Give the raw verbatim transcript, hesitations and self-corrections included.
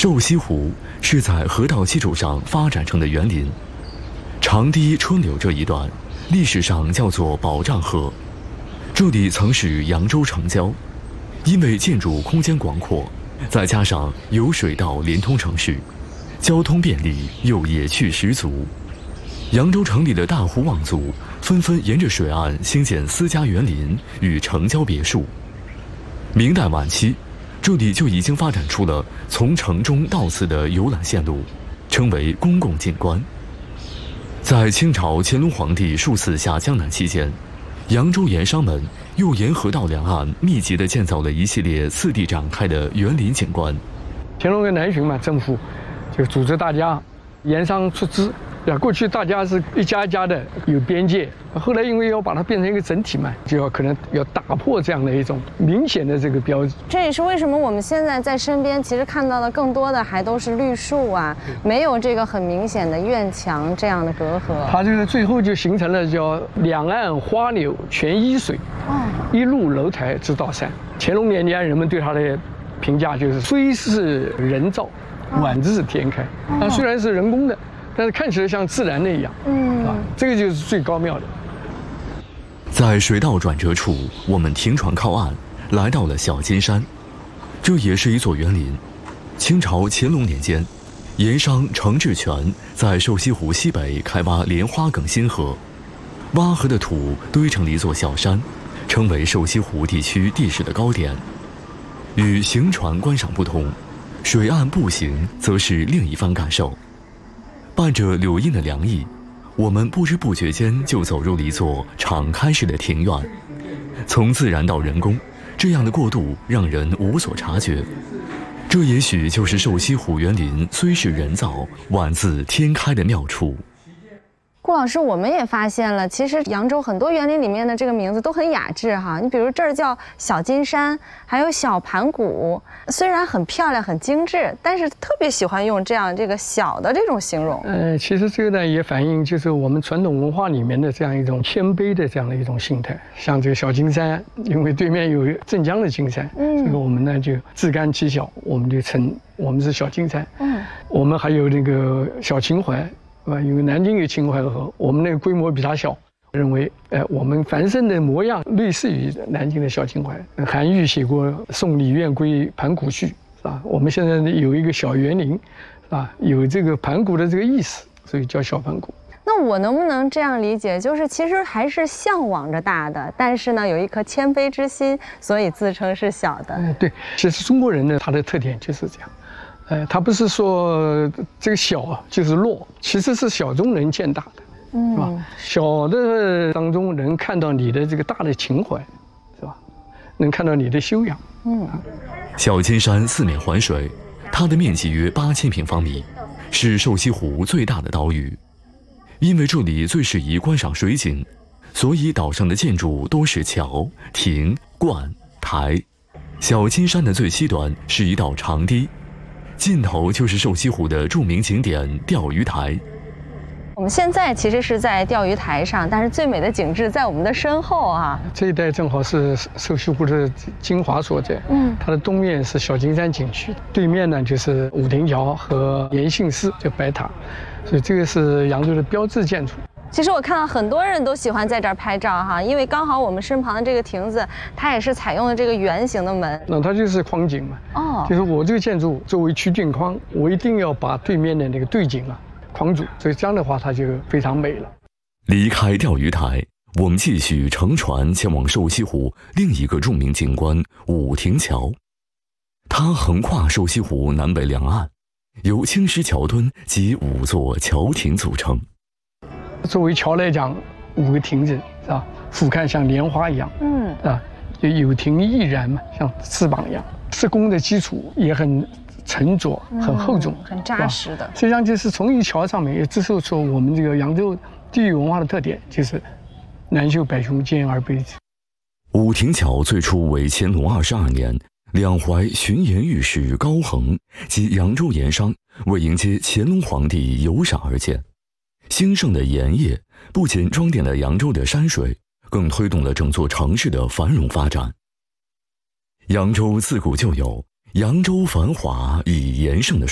瘦西湖是在河道基础上发展成的园林，长堤春柳这一段历史上叫做保障河，这里曾是扬州城郊，因为建筑空间广阔，再加上有水道连通城市，交通便利又野趣十足。扬州城里的大户望族纷纷沿着水岸兴建私家园林与城郊别墅。明代晚期，这里就已经发展出了从城中到此的游览线路，称为公共景观。在清朝乾隆皇帝数次下江南期间，扬州盐商们又沿河道两岸密集地建造了一系列次第展开的园林景观。 乾隆跟南巡嘛，政府就组织大家盐商出资。呀，过去大家是一家一家的有边界，后来因为要把它变成一个整体嘛，就要可能要打破这样的一种明显的这个标志。 这也是为什么我们现在在身边其实看到的更多的还都是绿树啊，没有这个很明显的院墙这样的隔阂。 它这个最后就形成了叫两岸花柳全依水，哦，一路楼台直到山。乾隆年间人们对它的评价就是虽是人造，宛自天开。它虽然是人工的，但是看起来像自然的一样，嗯，啊，这个就是最高妙的。 在水道转折处，我们停船靠岸，来到了小金山，这也是一座园林。清朝乾隆年间，盐商程志全在瘦西湖西北开挖莲花梗新河，挖河的土堆成了一座小山，成为瘦西湖地区地势的高点。与行船观赏不同，水岸步行则是另一番感受。伴着柳荫的凉意，我们不知不觉间就走入了一座敞开式的庭院。从自然到人工，这样的过渡让人无所察觉。这也许就是瘦西湖园林虽是人造，宛自天开的妙处。 顾老师，我们也发现了，其实扬州很多园林里面的这个名字都很雅致哈。你比如这儿叫小金山，还有小盘古，虽然很漂亮、很精致，但是特别喜欢用这样这个小的这种形容。 呃，其实这个呢也反映就是我们传统文化里面的这样一种谦卑的这样的一种心态。像这个小金山，因为对面有镇江的金山，嗯，这个我们呢就自甘其小，我们就称我们是小金山。嗯，我们还有那个小秦淮。啊，因为南京有秦淮河，我们那个规模比它小，认为，呃，我们繁盛的模样类似于南京的小秦淮。韩愈写过《送李渊归盘古序》，是吧？我们现在有一个小园林，是吧？有这个盘古的这个意思，所以叫小盘古。 那我能不能这样理解，就是其实还是向往着大的，但是呢，有一颗谦卑之心，所以自称是小的。 嗯，对，其实中国人呢，他的特点就是这样。呃，他不是说这个小啊就是弱，其实是小中能见大的，嗯，是吧？小的当中能看到你的这个大的情怀，是吧？能看到你的修养。嗯， 小金山四面环水，它的面积约八千平方米，是瘦西湖最大的岛屿。因为这里最适宜观赏水景，所以岛上的建筑多是桥、亭、观、台。小金山的最西端是一道长堤。尽头就是瘦西湖的著名景点钓鱼台。 我们现在其实是在钓鱼台上，但是最美的景致在我们的身后啊。 这一带正好是瘦西湖的精华所在。嗯，它的东面是小金山景区，对面呢就是武亭桥和延庆寺，就白塔，所以这个是扬州的标志建筑。 其实我看到很多人都喜欢在这儿拍照哈，因为刚好我们身旁的这个亭子，它也是采用了这个圆形的门。 那它就是框景嘛。哦。就是我这个建筑作为曲径框，我一定要把对面的那个对景啊框住，所以这样的话它就非常美了。 离开钓鱼台，我们继续乘船前往瘦西湖另一个著名景观武亭桥。它横跨瘦西湖南北两岸，由青石桥墩及五座桥亭组成。 作为桥来讲，五个亭子是吧？俯瞰像莲花一样，嗯，啊，就有亭翼然嘛，像翅膀一样。施工的基础也很沉着，很厚重， 嗯、很扎实的。 实际上就是从一桥上面也折射出我们这个扬州地域文化的特点，就是南秀百雄，兼而卑之。 武亭桥最初为乾隆二十二年，两淮巡盐御史高恒及扬州盐商为迎接乾隆皇帝游赏而建。兴盛的盐业不仅装点了扬州的山水，更推动了整座城市的繁荣发展。扬州自古就有扬州繁华以盐盛的